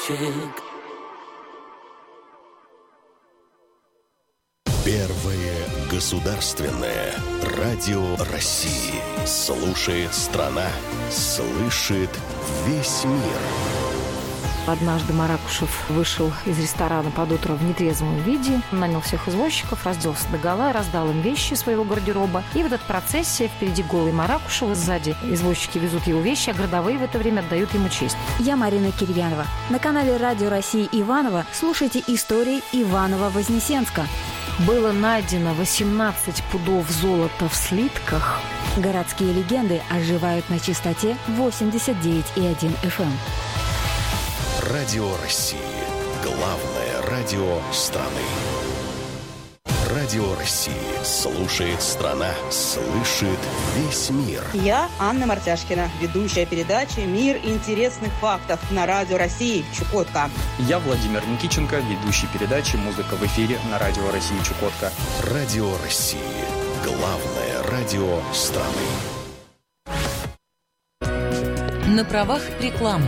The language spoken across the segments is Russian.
Первое государственное радио России. Слушает страна, слышит весь мир. Однажды Маракушев вышел из ресторана под утро в нетрезвом виде, нанял всех извозчиков, разделся догола, раздал им вещи своего гардероба. И в этой процессии впереди голый Маракушев, сзади извозчики везут его вещи, а городовые в это время отдают ему честь. Я Марина Кирьянова. На канале Радио России Иваново слушайте истории Иваново-Вознесенска. Было найдено 18 пудов золота в слитках. Городские легенды оживают на частоте 89,1 FM. Радио России. Главное радио страны. Радио России. Слушает страна, слышит весь мир. Я Анна Мартяшкина, ведущая передачи «Мир интересных фактов» на Радио России Чукотка. Я Владимир Никиченко, ведущий передачи «Музыка в эфире» на Радио России Чукотка. Радио России. Главное радио страны. На правах рекламы.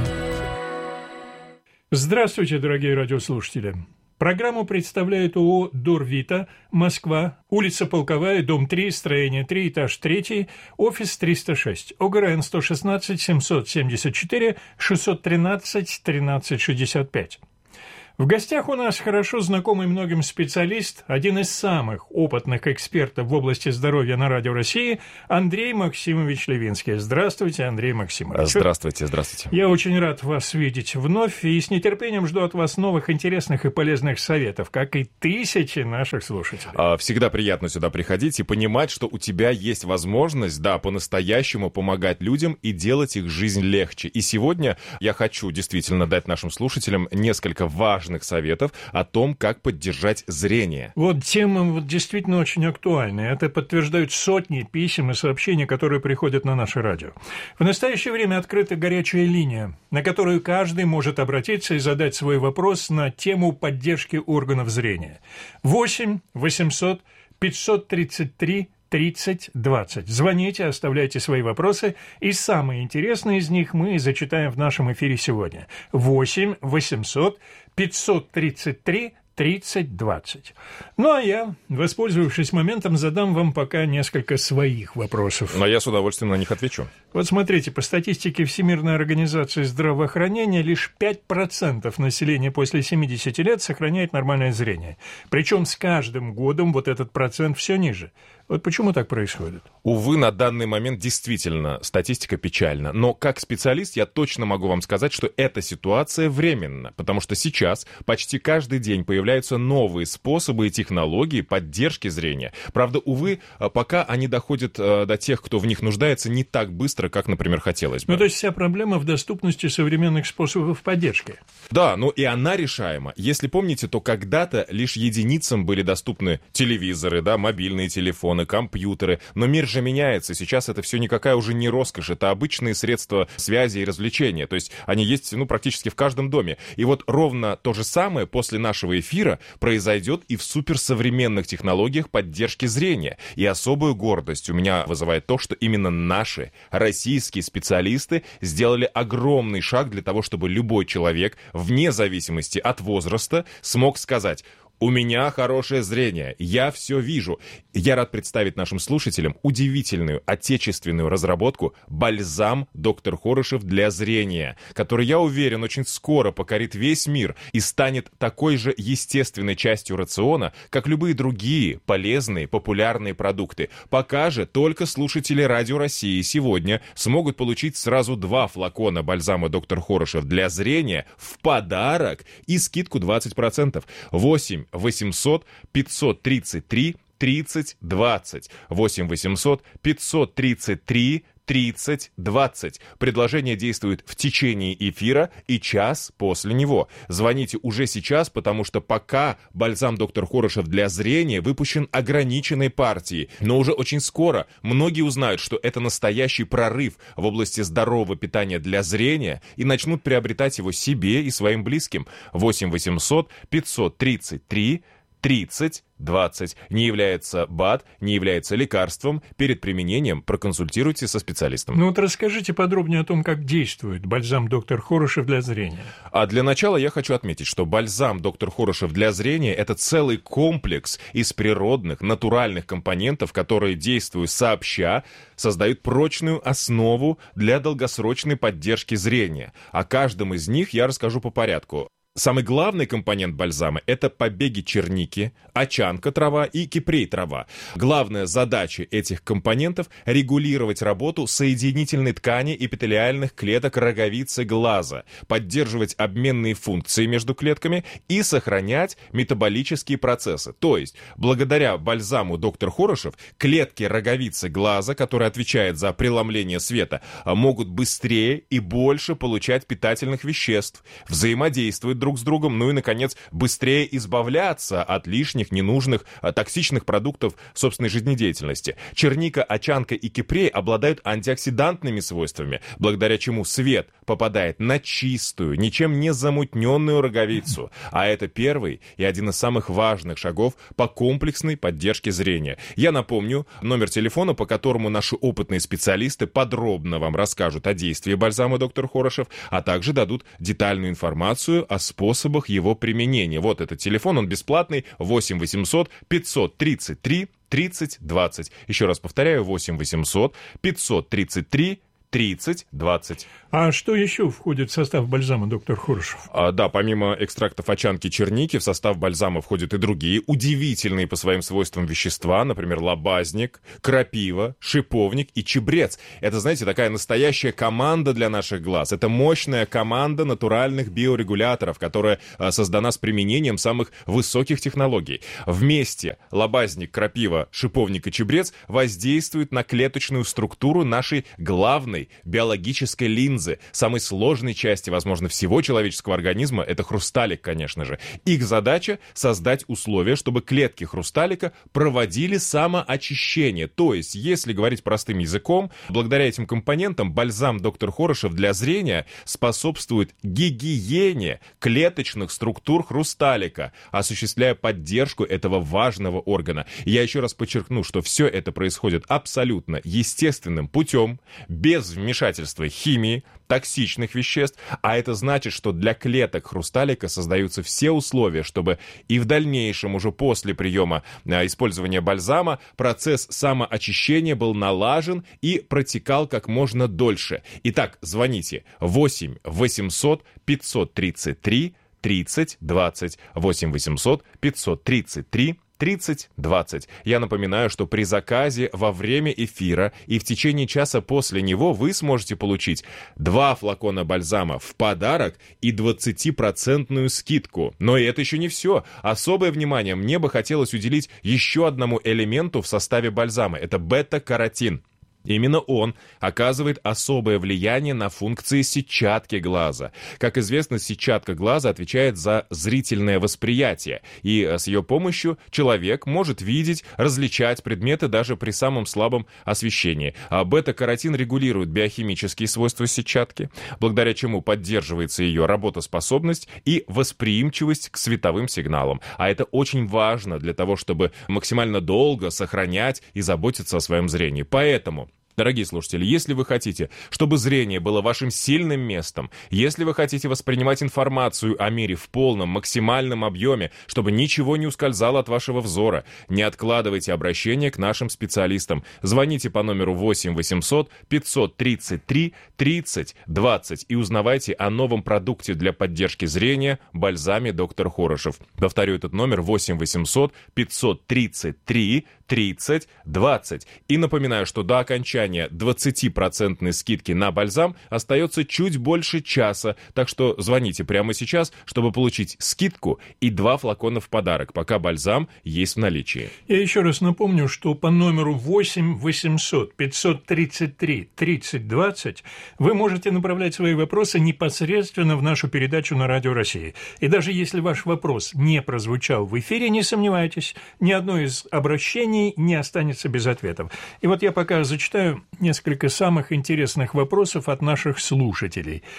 Здравствуйте, дорогие радиослушатели. Программу представляет ООО «Дорвита», Москва, улица Полковая, дом 3, строение 3, этаж 3, офис 306, ОГРН 116 774 613 1365. В гостях у нас хорошо знакомый многим специалист, один из самых опытных экспертов в области здоровья на Радио России, Андрей Максимович Левинский. Здравствуйте, Андрей Максимович. Здравствуйте, здравствуйте. Я очень рад вас видеть вновь и с нетерпением жду от вас новых интересных и полезных советов, как и тысячи наших слушателей. Всегда приятно сюда приходить и понимать, что у тебя есть возможность, по-настоящему помогать людям и делать их жизнь легче. И сегодня я хочу действительно дать нашим слушателям несколько важных советов о том, как поддержать зрение. Вот тема действительно очень актуальная. Это подтверждают сотни писем и сообщений, которые приходят на наше радио. В настоящее время открыта горячая линия, на которую каждый может обратиться и задать свой вопрос на тему поддержки органов зрения. 8 800 533 30-20. Звоните, оставляйте свои вопросы, и самые интересные из них мы зачитаем в нашем эфире сегодня. 8 800 533 30-20. Ну, а я, воспользовавшись моментом, задам вам пока несколько своих вопросов. Но я с удовольствием на них отвечу. Вот смотрите, по статистике Всемирной организации здравоохранения, лишь 5% населения после 70 лет сохраняет нормальное зрение. Причем с каждым годом вот этот процент все ниже. Вот почему так происходит? Увы, на данный момент действительно статистика печальна. Но как специалист я точно могу вам сказать, что эта ситуация временна. Потому что сейчас почти каждый день появляются новые способы и технологии поддержки зрения. Правда, увы, пока они доходят до тех, кто в них нуждается, не так быстро, как, например, хотелось бы. Ну, то есть вся проблема в доступности современных способов поддержки. Да, но и она решаема. Если помните, то когда-то лишь единицам были доступны телевизоры, мобильные телефоны, компьютеры. Но мир же меняется. Сейчас это все никакая уже не роскошь. Это обычные средства связи и развлечения. То есть они есть, практически в каждом доме. И вот ровно то же самое после нашего эфира произойдет и в суперсовременных технологиях поддержки зрения. И особую гордость у меня вызывает то, что именно наши российские специалисты сделали огромный шаг для того, чтобы любой человек, вне зависимости от возраста, смог сказать: «У меня хорошее зрение, я все вижу». Я рад представить нашим слушателям удивительную отечественную разработку «Бальзам Доктор Хорошев для зрения», который, я уверен, очень скоро покорит весь мир и станет такой же естественной частью рациона, как любые другие полезные, популярные продукты. Пока же только слушатели Радио России сегодня смогут получить сразу 2 флакона бальзама Доктор Хорошев для зрения в подарок и скидку 20%. 8 800 533 30-20. 8 800 533 30-20. Предложение действует в течение эфира и час после него. Звоните уже сейчас, потому что пока бальзам Доктор Хорошев для зрения выпущен ограниченной партией. Но уже очень скоро многие узнают, что это настоящий прорыв в области здорового питания для зрения и начнут приобретать его себе и своим близким. 8 800 533 30-20. Не является БАД, не является лекарством. Перед применением проконсультируйтесь со специалистом. Ну вот расскажите подробнее о том, как действует бальзам «Доктор Хорошев» для зрения. А для начала я хочу отметить, что бальзам «Доктор Хорошев» для зрения – это целый комплекс из природных, натуральных компонентов, которые, действуя сообща, создают прочную основу для долгосрочной поддержки зрения. О каждом из них я расскажу по порядку. Самый главный компонент бальзама – это побеги черники, очанка трава и кипрей трава. Главная задача этих компонентов – регулировать работу соединительной ткани эпителиальных клеток роговицы глаза, поддерживать обменные функции между клетками и сохранять метаболические процессы. То есть, благодаря бальзаму «Доктор Хорошев» клетки роговицы глаза, которые отвечают за преломление света, могут быстрее и больше получать питательных веществ, взаимодействовать друг с другом, ну и, наконец, быстрее избавляться от лишних, ненужных, токсичных продуктов собственной жизнедеятельности. Черника, очанка и кипрей обладают антиоксидантными свойствами, благодаря чему свет попадает на чистую, ничем не замутненную роговицу. А это первый и один из самых важных шагов по комплексной поддержке зрения. Я напомню номер телефона, по которому наши опытные специалисты подробно вам расскажут о действии бальзама «Доктор Хорошев», а также дадут детальную информацию о способах его применения. Вот этот телефон, он бесплатный, 8 800 533 30 20. Еще раз повторяю, 8 800 533 30-20. А что еще входит в состав бальзама «Доктор Хорошев»? Да, помимо экстрактов очанки черники, в состав бальзама входят и другие удивительные по своим свойствам вещества, например, лобазник, крапива, шиповник и чебрец. Это, знаете, такая настоящая команда для наших глаз. Это мощная команда натуральных биорегуляторов, которая создана с применением самых высоких технологий. Вместе лобазник, крапива, шиповник и чебрец воздействуют на клеточную структуру нашей главной биологической линзы, самой сложной части, возможно, всего человеческого организма, это хрусталик, конечно же. Их задача — создать условия, чтобы клетки хрусталика проводили самоочищение. То есть, если говорить простым языком, благодаря этим компонентам бальзам «Доктор Хорошев» для зрения способствует гигиене клеточных структур хрусталика, осуществляя поддержку этого важного органа. Я еще раз подчеркну, что все это происходит абсолютно естественным путем, без вмешательства химии, токсичных веществ, а это значит, что для клеток хрусталика создаются все условия, чтобы и в дальнейшем, уже после приема использования бальзама, процесс самоочищения был налажен и протекал как можно дольше. Итак, звоните 8 800 533 30 20, 8 800 533 30-20. Я напоминаю, что при заказе во время эфира и в течение часа после него вы сможете получить 2 флакона бальзама в подарок и 20% скидку. Но и это еще не все. Особое внимание мне бы хотелось уделить еще одному элементу в составе бальзама. Это бета-каротин. Именно он оказывает особое влияние на функции сетчатки глаза. Как известно, сетчатка глаза отвечает за зрительное восприятие, и с ее помощью человек может видеть, различать предметы даже при самом слабом освещении. А бета-каротин регулирует биохимические свойства сетчатки, благодаря чему поддерживается ее работоспособность и восприимчивость к световым сигналам. А это очень важно для того, чтобы максимально долго сохранять и заботиться о своем зрении. Поэтому, дорогие слушатели, если вы хотите, чтобы зрение было вашим сильным местом, если вы хотите воспринимать информацию о мире в полном, максимальном объеме, чтобы ничего не ускользало от вашего взора, не откладывайте обращение к нашим специалистам. Звоните по номеру 8 800 533 30 20 и узнавайте о новом продукте для поддержки зрения – бальзаме «Доктор Хорошев». Повторю этот номер: 8 800 533 30 20. И напоминаю, что до окончания 20% скидки на бальзам остается чуть больше часа, так что звоните прямо сейчас, чтобы получить скидку и 2 флакона в подарок, пока бальзам есть в наличии. Я еще раз напомню, что по номеру 8 800 533 30 20 вы можете направлять свои вопросы непосредственно в нашу передачу на Радио России. И даже если ваш вопрос не прозвучал в эфире, не сомневайтесь, ни одно из обращений не останется без ответов. И вот я пока зачитаю несколько самых интересных вопросов от наших слушателей.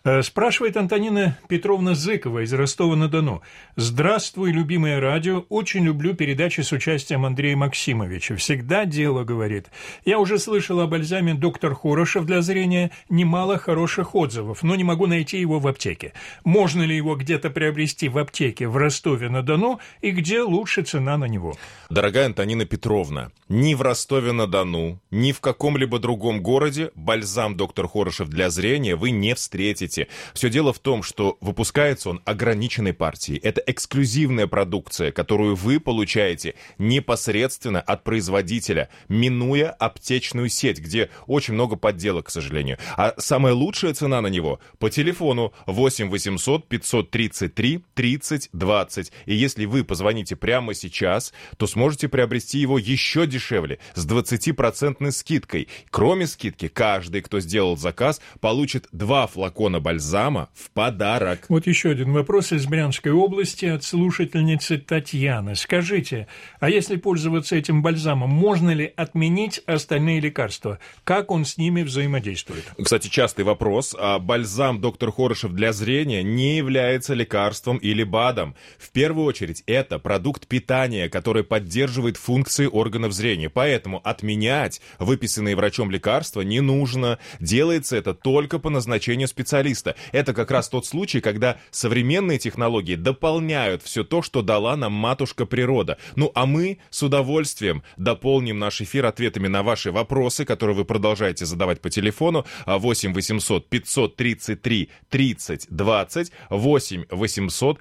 Спрашивает Антонина Петровна Зыкова из Ростова-на-Дону. «Здравствуй, любимое радио. Очень люблю передачи с участием Андрея Максимовича. Всегда дело, говорит. Я уже слышал о бальзаме «Доктор Хорошев» для зрения. Немало хороших отзывов, но не могу найти его в аптеке. Можно ли его где-то приобрести в аптеке в Ростове-на-Дону и где лучше цена на него?» Дорогая Антонина Петровна, ни в Ростове-на-Дону, ни в каком-либо другом городе бальзам «Доктор Хорошев» для зрения вы не встретите. Все дело в том, что выпускается он ограниченной партией. Это эксклюзивная продукция, которую вы получаете непосредственно от производителя, минуя аптечную сеть, где очень много подделок, к сожалению. А самая лучшая цена на него по телефону 8 800 533 30 20. И если вы позвоните прямо сейчас, то сможете приобрести его еще дешевле, с 20% скидкой. Кроме скидки, каждый, кто сделал заказ, получит 2 флакона бальзама в подарок. Вот еще один вопрос из Брянской области от слушательницы Татьяны. Скажите, а если пользоваться этим бальзамом, можно ли отменить остальные лекарства? Как он с ними взаимодействует? Кстати, частый вопрос. Бальзам «Доктор Хорошев» для зрения не является лекарством или БАДом. В первую очередь, это продукт питания, который поддерживает функции органов зрения. Поэтому отменять выписанные врачом лекарства не нужно. Делается это только по назначению специалиста. Это как раз тот случай, когда современные технологии дополняют все то, что дала нам матушка природа. Ну, а мы с удовольствием дополним наш эфир ответами на ваши вопросы, которые вы продолжаете задавать по телефону 8 800 533 30 20, 8 800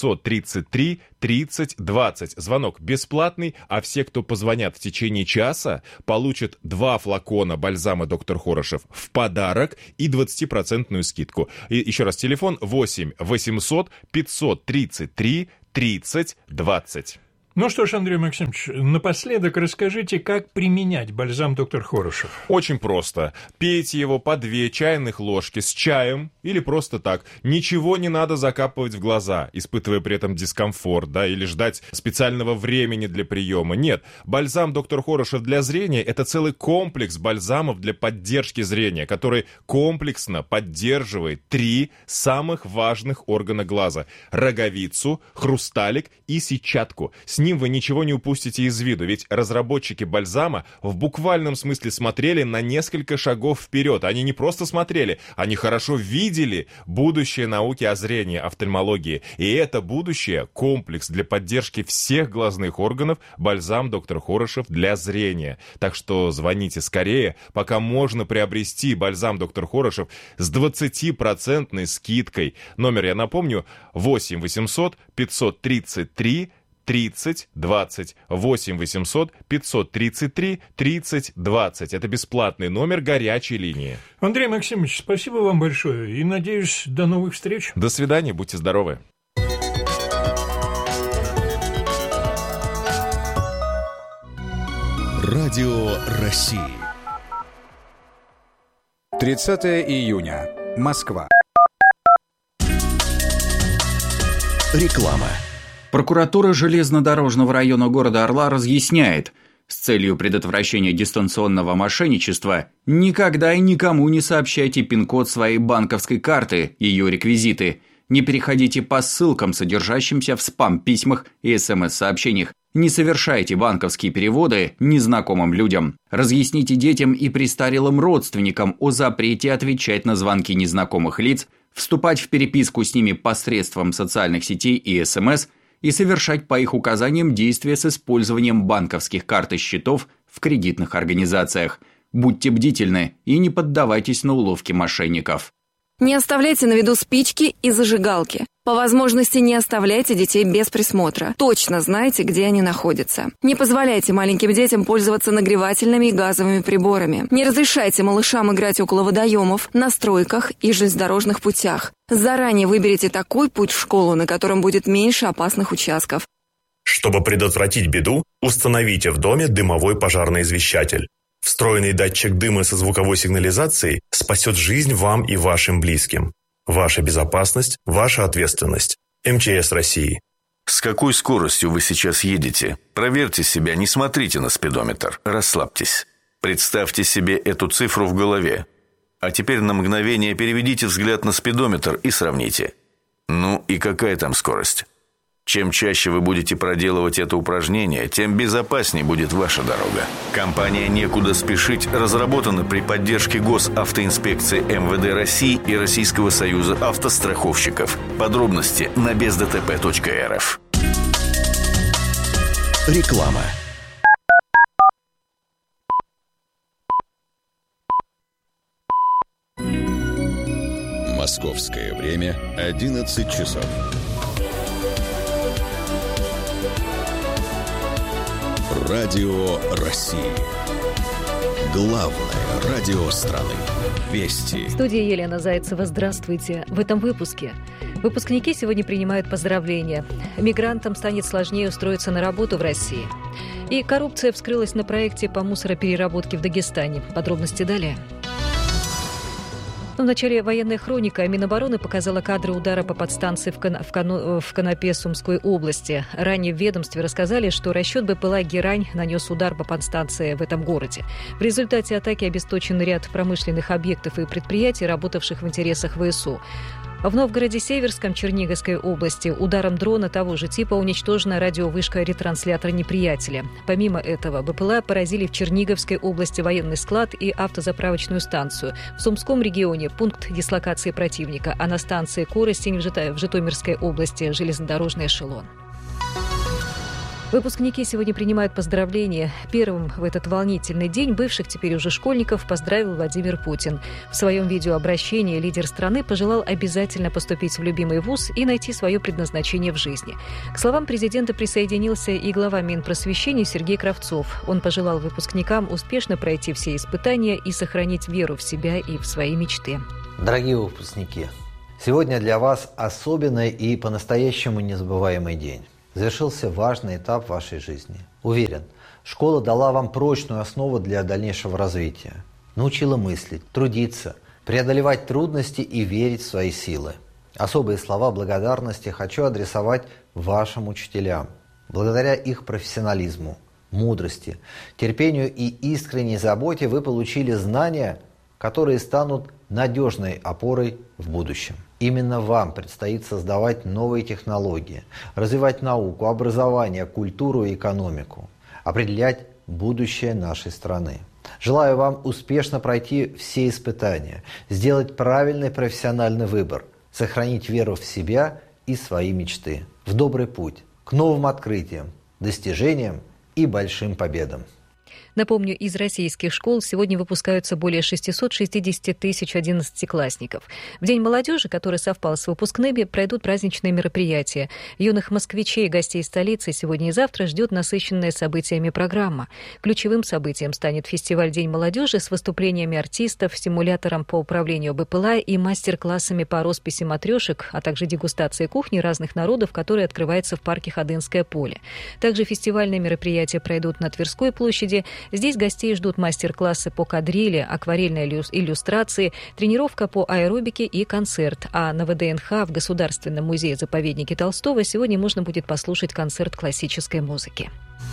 533 30 20. Звонок бесплатный, а все, кто позвонят в течение часа, получат 2 флакона бальзама «Доктор Хорошев» в подарок и 20% скидку. И еще раз, телефон 8 800 533 30 20. Ну что ж, Андрей Максимович, напоследок расскажите, как применять бальзам «Доктор Хорошев». Очень просто. Пейте его по 2 чайных ложки с чаем или просто так. Ничего не надо закапывать в глаза, испытывая при этом дискомфорт, да, или ждать специального времени для приема. Нет, бальзам «Доктор Хорошев» для зрения – это целый комплекс бальзамов для поддержки зрения, который комплексно поддерживает 3 самых важных органа глаза – роговицу, хрусталик и сетчатку. С ним вы ничего не упустите из виду, ведь разработчики бальзама в буквальном смысле смотрели на несколько шагов вперед. Они не просто смотрели, они хорошо видели будущее науки о зрении, офтальмологии. И это будущее – комплекс для поддержки всех глазных органов бальзам «Доктор Хорошев» для зрения. Так что звоните скорее, пока можно приобрести бальзам «Доктор Хорошев» с 20% скидкой. Номер, я напомню, 8 800 533 30 20. 8 800 533 30 20. Это бесплатный номер горячей линии. Андрей Максимович, спасибо вам большое и, надеюсь, до новых встреч. До свидания, будьте здоровы. Радио России. 30 июня. Москва. Реклама. Прокуратура железнодорожного района города Орла разъясняет, с целью предотвращения дистанционного мошенничества никогда и никому не сообщайте пин-код своей банковской карты, ее реквизиты. Не переходите по ссылкам, содержащимся в спам-письмах и СМС-сообщениях. Не совершайте банковские переводы незнакомым людям. Разъясните детям и престарелым родственникам о запрете отвечать на звонки незнакомых лиц, вступать в переписку с ними посредством социальных сетей и СМС и совершать по их указаниям действия с использованием банковских карт и счетов в кредитных организациях. Будьте бдительны и не поддавайтесь на уловки мошенников. Не оставляйте на виду спички и зажигалки. По возможности не оставляйте детей без присмотра. Точно знайте, где они находятся. Не позволяйте маленьким детям пользоваться нагревательными и газовыми приборами. Не разрешайте малышам играть около водоемов, на стройках и железнодорожных путях. Заранее выберите такой путь в школу, на котором будет меньше опасных участков. Чтобы предотвратить беду, установите в доме дымовой пожарный извещатель. Встроенный датчик дыма со звуковой сигнализацией спасет жизнь вам и вашим близким. Ваша безопасность – ваша ответственность. МЧС России. С какой скоростью вы сейчас едете? Проверьте себя, не смотрите на спидометр. Расслабьтесь. Представьте себе эту цифру в голове. А теперь на мгновение переведите взгляд на спидометр и сравните. Ну и какая там скорость? Чем чаще вы будете проделывать это упражнение, тем безопаснее будет ваша дорога. Компания «Некуда спешить» разработана при поддержке Госавтоинспекции МВД России и Российского союза автостраховщиков. Подробности на бездтп.рф. Реклама. Московское время 11 часов. Радио России. Главное радио страны. Вести. В студии Елена Зайцева. Здравствуйте. В этом выпуске. Выпускники сегодня принимают поздравления. Мигрантам станет сложнее устроиться на работу в России. И коррупция вскрылась на проекте по мусоропереработке в Дагестане. Подробности далее. В начале военная хроника. Минобороны показала кадры удара по подстанции в Конопе Сумской области. Ранее в ведомстве рассказали, что расчет БПЛА «Герань» нанес удар по подстанции в этом городе. В результате атаки обесточен ряд промышленных объектов и предприятий, работавших в интересах ВСУ. В Новгороде-Северском Черниговской области ударом дрона того же типа уничтожена радиовышка-ретранслятор неприятеля. Помимо этого, БПЛА поразили в Черниговской области военный склад и автозаправочную станцию. В Сумском регионе пункт дислокации противника, а на станции Коростень в Житомирской области железнодорожный эшелон. Выпускники сегодня принимают поздравления. Первым в этот волнительный день бывших теперь уже школьников поздравил Владимир Путин. В своем видеообращении лидер страны пожелал обязательно поступить в любимый вуз и найти свое предназначение в жизни. К словам президента присоединился и глава Минпросвещения Сергей Кравцов. Он пожелал выпускникам успешно пройти все испытания и сохранить веру в себя и в свои мечты. Дорогие выпускники, сегодня для вас особенный и по-настоящему незабываемый день. Завершился важный этап вашей жизни. Уверен, школа дала вам прочную основу для дальнейшего развития. Научила мыслить, трудиться, преодолевать трудности и верить в свои силы. Особые слова благодарности хочу адресовать вашим учителям. Благодаря их профессионализму, мудрости, терпению и искренней заботе вы получили знания, которые станут надежной опорой в будущем. Именно вам предстоит создавать новые технологии, развивать науку, образование, культуру и экономику, определять будущее нашей страны. Желаю вам успешно пройти все испытания, сделать правильный профессиональный выбор, сохранить веру в себя и свои мечты. В добрый путь, к новым открытиям, достижениям и большим победам. Напомню, из российских школ сегодня выпускаются более 660 тысяч 11-классников. В День молодежи, который совпал с выпускными, пройдут праздничные мероприятия. Юных москвичей и гостей столицы сегодня и завтра ждет насыщенная событиями программа. Ключевым событием станет фестиваль «День молодежи» с выступлениями артистов, симулятором по управлению БПЛА и мастер-классами по росписи матрешек, а также дегустацией кухни разных народов, который открывается в парке Ходынское поле. Также фестивальные мероприятия пройдут на Тверской площади. Здесь гостей ждут мастер-классы по кадриле, акварельной иллюстрации, тренировка по аэробике и концерт. А на ВДНХ в Государственном музее-заповеднике Толстого сегодня можно будет послушать концерт классической музыки.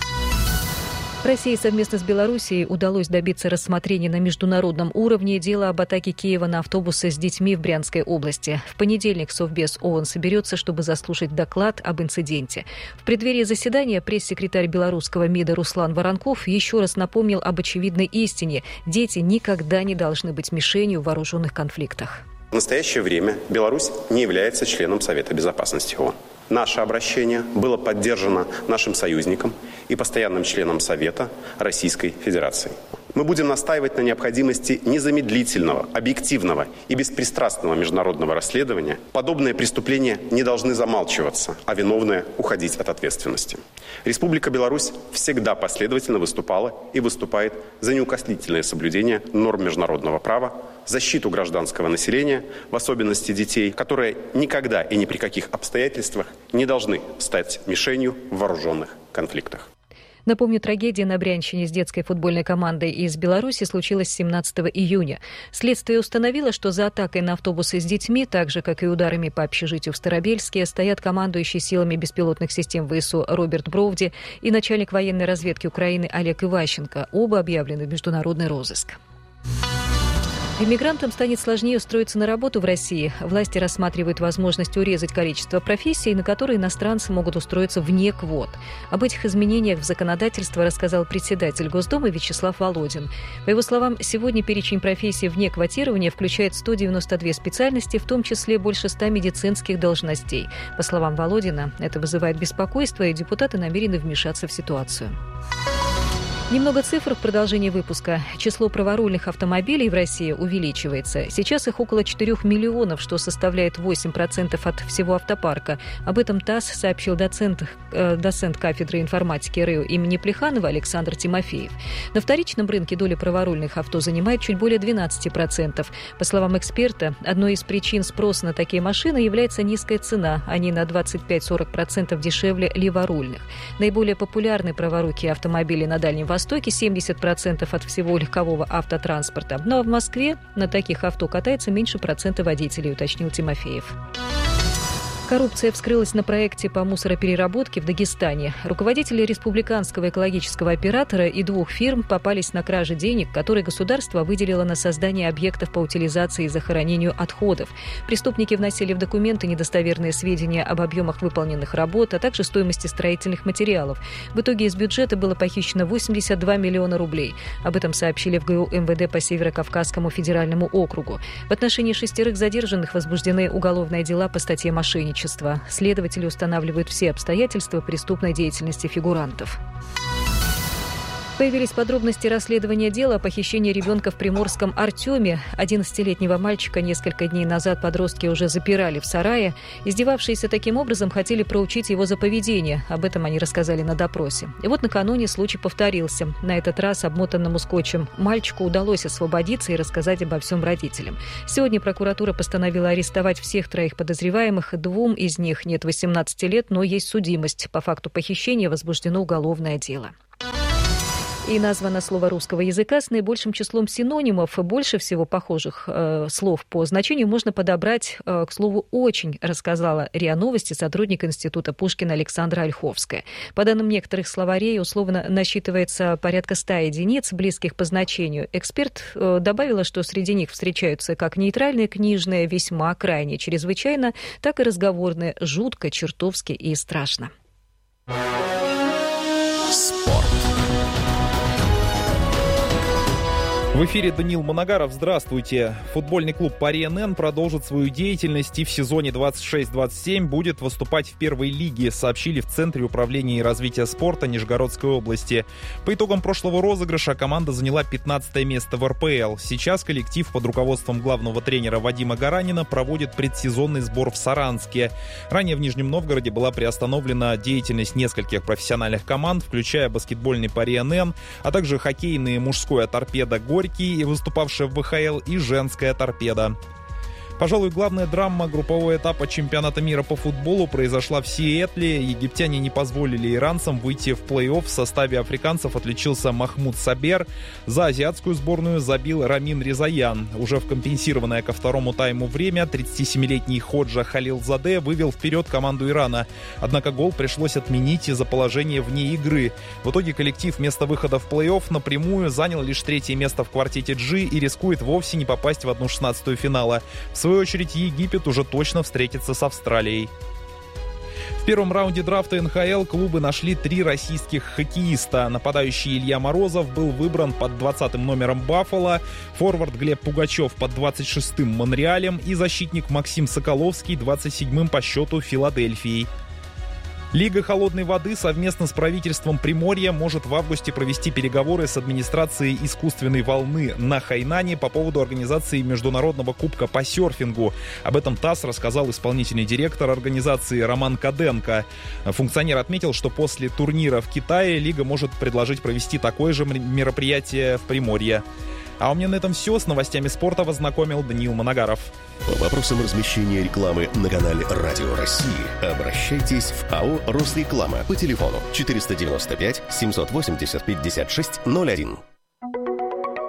России совместно с Белоруссией удалось добиться рассмотрения на международном уровне дела об атаке Киева на автобусы с детьми в Брянской области. В понедельник Совбез ООН соберется, чтобы заслушать доклад об инциденте. В преддверии заседания пресс-секретарь белорусского МИДа Руслан Воронков еще раз напомнил об очевидной истине. Дети никогда не должны быть мишенью в вооруженных конфликтах. В настоящее время Беларусь не является членом Совета Безопасности ООН. Наше обращение было поддержано нашим союзником и постоянным членом Совета Российской Федерации. Мы будем настаивать на необходимости незамедлительного, объективного и беспристрастного международного расследования. Подобные преступления не должны замалчиваться, а виновные уходить от ответственности. Республика Беларусь всегда последовательно выступала и выступает за неукоснительное соблюдение норм международного права, защиту гражданского населения, в особенности детей, которые никогда и ни при каких обстоятельствах не должны стать мишенью в вооруженных конфликтах. Напомню, трагедия на Брянщине с детской футбольной командой из Беларуси случилась 17 июня. Следствие установило, что за атакой на автобусы с детьми, так же, как и ударами по общежитию в Старобельске, стоят командующий силами беспилотных систем ВСУ Роберт Бровди и начальник военной разведки Украины Олег Иващенко. Оба объявлены в международный розыск. Иммигрантам станет сложнее устроиться на работу в России. Власти рассматривают возможность урезать количество профессий, на которые иностранцы могут устроиться вне квот. Об этих изменениях в законодательство рассказал председатель Госдумы Вячеслав Володин. По его словам, сегодня перечень профессий вне квотирования включает 192 специальности, в том числе больше 100 медицинских должностей. По словам Володина, это вызывает беспокойство, и депутаты намерены вмешаться в ситуацию. Немного цифр в продолжении выпуска. Число праворульных автомобилей в России увеличивается. Сейчас их около 4 миллионов, что составляет 8% от всего автопарка. Об этом ТАСС сообщил доцент кафедры информатики РЭУ имени Плеханова Александр Тимофеев. На вторичном рынке доля праворульных авто занимает чуть более 12%. По словам эксперта, одной из причин спроса на такие машины является низкая цена. Они на 25-40% дешевле леворульных. Наиболее популярны праворукие автомобили на Дальнем Востоке, 70% от всего легкового автотранспорта. Но в Москве на таких авто катается меньше процента водителей, уточнил Тимофеев. Коррупция вскрылась на проекте по мусоропереработке в Дагестане. Руководители республиканского экологического оператора и 2 фирм попались на краже денег, которые государство выделило на создание объектов по утилизации и захоронению отходов. Преступники вносили в документы недостоверные сведения об объемах выполненных работ, а также стоимости строительных материалов. В итоге из бюджета было похищено 82 миллиона рублей. Об этом сообщили в ГУ МВД по Северо-Кавказскому федеральному округу. В отношении 6 задержанных возбуждены уголовные дела по статье «Мошенничество». Следователи устанавливают все обстоятельства преступной деятельности фигурантов. Появились подробности расследования дела о похищении ребенка в Приморском Артеме. 11-летнего мальчика несколько дней назад подростки уже запирали в сарае. Издевавшиеся таким образом хотели проучить его за поведение. Об этом они рассказали на допросе. И вот накануне случай повторился. На этот раз обмотанному скотчем мальчику удалось освободиться и рассказать обо всем родителям. Сегодня прокуратура постановила арестовать всех 3 подозреваемых. 2 из них нет 18 лет, но есть судимость. По факту похищения возбуждено уголовное дело. И названо слово русского языка с наибольшим числом синонимов. Больше всего похожих слов по значению можно подобрать к слову «очень», рассказала РИА Новости сотрудник Института Пушкина Александра Ольховская. По данным некоторых словарей, условно насчитывается порядка 100 единиц, близких по значению. Эксперт добавила, что среди них встречаются как нейтральные, книжные, весьма, крайне, чрезвычайно, так и разговорные, жутко, чертовски и страшно. Спорт. В эфире Даниил Моногаров. Здравствуйте. Футбольный клуб Пари НН продолжит свою деятельность и в сезоне 26-27 будет выступать в первой лиге, сообщили в Центре управления и развития спорта Нижегородской области. По итогам прошлого розыгрыша команда заняла 15 место в РПЛ. Сейчас коллектив под руководством главного тренера Вадима Гаранина проводит предсезонный сбор в Саранске. Ранее в Нижнем Новгороде была приостановлена деятельность нескольких профессиональных команд, включая баскетбольный Пари НН, а также хоккейный мужское торпедо Горький, и выступавшая в ВХЛ, и женская торпеда. Пожалуй, главная драма группового этапа чемпионата мира по футболу произошла в Сиэтле. Египтяне не позволили иранцам выйти в плей-офф. В составе африканцев отличился Махмуд Сабер. За азиатскую сборную забил Рамин Резаян. Уже в компенсированное ко второму тайму время 37-летний Ходжа Халилзаде вывел вперед команду Ирана. Однако гол пришлось отменить из-за положения вне игры. В итоге коллектив вместо выхода в плей-офф напрямую занял лишь 3-е место в квартете G и рискует вовсе не попасть в 1/16 финала. В свою очередь, Египет уже точно встретится с Австралией. В первом раунде драфта НХЛ клубы нашли 3 российских хоккеиста. Нападающий Илья Морозов был выбран под 20-м номером Баффало, форвард Глеб Пугачев под 26-м Монреалем и защитник Максим Соколовский 27-м по счету Филадельфией. Лига холодной воды совместно с правительством Приморья может в августе провести переговоры с администрацией искусственной волны на Хайнане по поводу организации Международного кубка по серфингу. Об этом ТАСС рассказал исполнительный директор организации Роман Каденко. Функционер отметил, что после турнира в Китае Лига может предложить провести такое же мероприятие в Приморье. А у меня на этом все. С новостями спорта вас знакомил Даниил Моногаров. По вопросам размещения рекламы на канале Радио России обращайтесь в АО «Росреклама» по телефону 495 780 56 01.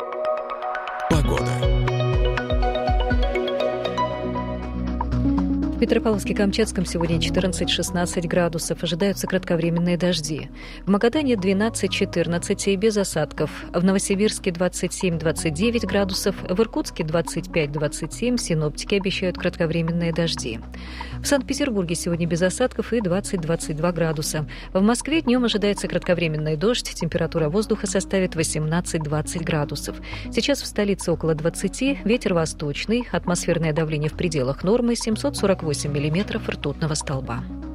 Погода. В Петропавловске-Камчатском сегодня 14-16 градусов. Ожидаются кратковременные дожди. В Магадане 12-14 и без осадков. В Новосибирске 27-29 градусов. В Иркутске 25-27. Синоптики обещают кратковременные дожди. В Санкт-Петербурге сегодня без осадков и 20-22 градуса. В Москве днем ожидается кратковременный дождь. Температура воздуха составит 18-20 градусов. Сейчас в столице около 20. Ветер восточный. Атмосферное давление в пределах нормы 748 миллиметров ртутного столба.